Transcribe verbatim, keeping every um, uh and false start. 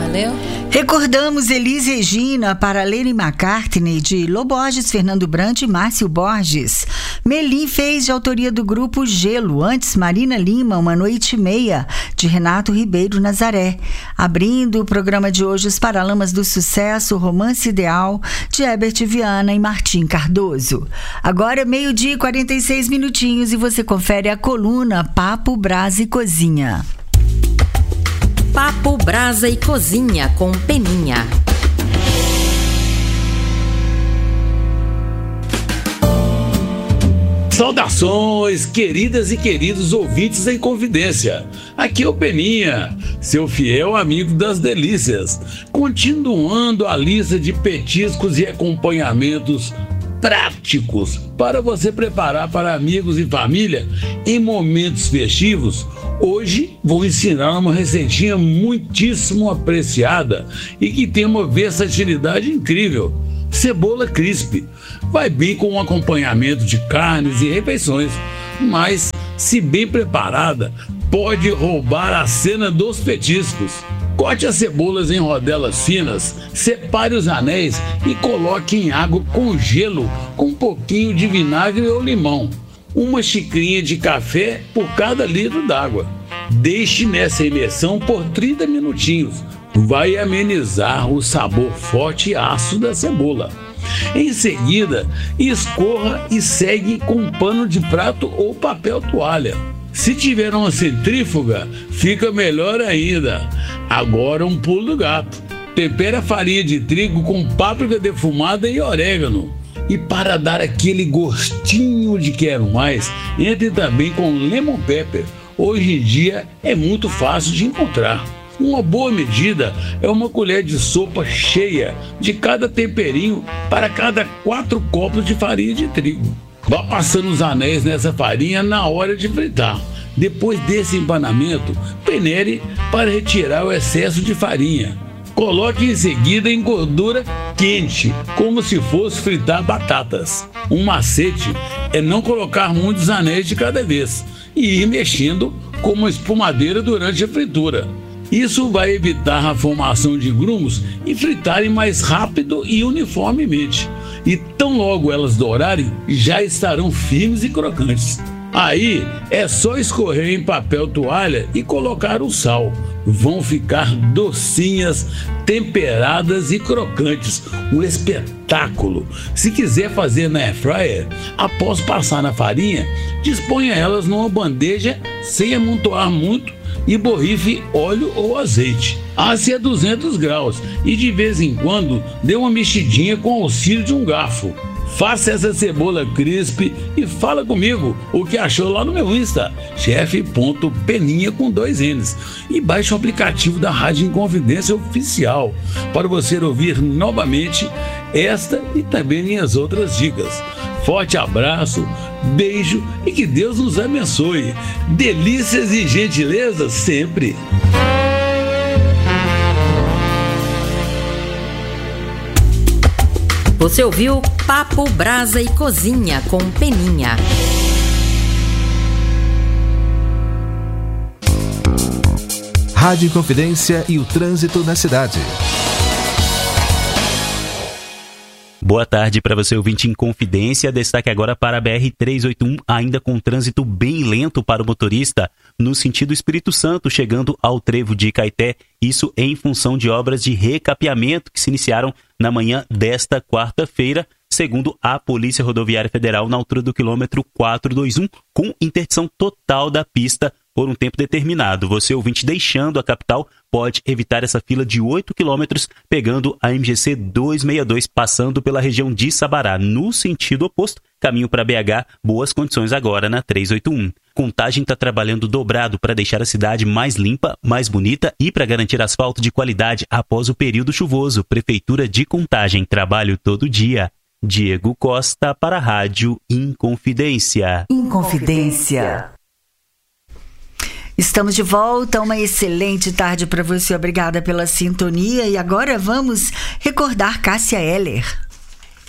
Valeu. Recordamos Elis Regina para Lenny McCartney, de Lô Borges, Fernando Brant e Márcio Borges. Melim fez de autoria do grupo Gelo. Antes, Marina Lima, Uma Noite e Meia, de Renato Ribeiro Nazaré. Abrindo o programa de hoje, Os Paralamas do Sucesso, Romance Ideal, de Herbert Viana e Martim Cardoso. Agora, meio-dia e quarenta e seis minutinhos, e você confere a coluna Papo, Brasa e Cozinha. Papo, Brasa e Cozinha, com Peninha. Saudações, queridas e queridos ouvintes em Confidência. Aqui é o Peninha, seu fiel amigo das delícias, continuando a lista de petiscos e acompanhamentos práticos para você preparar para amigos e família em momentos festivos. Hoje vou ensinar uma receitinha muitíssimo apreciada e que tem uma versatilidade incrível: cebola crisp. Vai bem com um acompanhamento de carnes e refeições, mas, se bem preparada, pode roubar a cena dos petiscos. Corte as cebolas em rodelas finas, separe os anéis e coloque em água com gelo com um pouquinho de vinagre ou limão. Uma xicrinha de café por cada litro d'água. Deixe nessa imersão por trinta minutinhos. Vai amenizar o sabor forte e ácido da cebola. Em seguida, escorra e segue com um pano de prato ou papel toalha. Se tiver uma centrífuga, fica melhor ainda. Agora um pulo do gato. Tempere a farinha de trigo com páprica defumada e orégano. E para dar aquele gostinho de quero mais, entre também com lemon pepper. Hoje em dia é muito fácil de encontrar. Uma boa medida é uma colher de sopa cheia de cada temperinho para cada quatro copos de farinha de trigo. Vá passando os anéis nessa farinha na hora de fritar. Depois desse empanamento, peneire para retirar o excesso de farinha. Coloque em seguida em gordura quente, como se fosse fritar batatas. Um macete é não colocar muitos anéis de cada vez e ir mexendo com uma espumadeira durante a fritura. Isso vai evitar a formação de grumos e fritarem mais rápido e uniformemente. E tão logo elas dourarem, já estarão firmes e crocantes. Aí é só escorrer em papel toalha e colocar o sal. Vão ficar docinhas, temperadas e crocantes. Um espetáculo! Se quiser fazer na air fryer, após passar na farinha, disponha elas numa bandeja sem amontoar muito e borrife óleo ou azeite. Asse a duzentos graus e de vez em quando dê uma mexidinha com o auxílio de um garfo. Faça essa cebola crisp e fala comigo o que achou lá no meu Insta, chefe.peninha com dois N's. E baixe o aplicativo da Rádio Inconfidência Oficial para você ouvir novamente esta e também minhas outras dicas. Forte abraço, beijo e que Deus nos abençoe. Delícias e gentilezas sempre. Você ouviu Papo, Brasa e Cozinha, com Peninha. Rádio Confidência e o trânsito na cidade. Boa tarde para você, ouvinte em Confidência. Destaque agora para a B R trezentos e oitenta e um, ainda com trânsito bem lento para o motorista, no sentido Espírito Santo, chegando ao trevo de Caeté. Isso em função de obras de recapeamento que se iniciaram na manhã desta quarta-feira, segundo a Polícia Rodoviária Federal, na altura do quilômetro quatrocentos e vinte e um, com interdição total da pista por um tempo determinado. Você, ouvinte, deixando a capital, pode evitar essa fila de oito quilômetros, pegando a M G C duzentos e sessenta e dois, passando pela região de Sabará. No sentido oposto, caminho para B H, boas condições agora na trezentos e oitenta e um. Contagem está trabalhando dobrado para deixar a cidade mais limpa, mais bonita e para garantir asfalto de qualidade após o período chuvoso. Prefeitura de Contagem, trabalho todo dia. Diego Costa para a Rádio Inconfidência. Inconfidência. Estamos de volta, uma excelente tarde para você, obrigada pela sintonia. E agora vamos recordar Cássia Eller.